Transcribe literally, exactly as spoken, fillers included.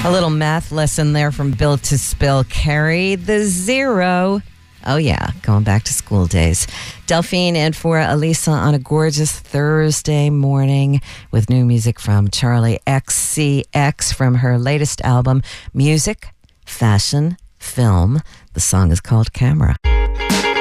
A little math lesson there from Built to Spill. Carry the zero. Oh, yeah, going back to school days. Delphine and for Elisa on a gorgeous Thursday morning with new music from Charlie X C X from her latest album, Music, Fashion, Film. The song is called Camera.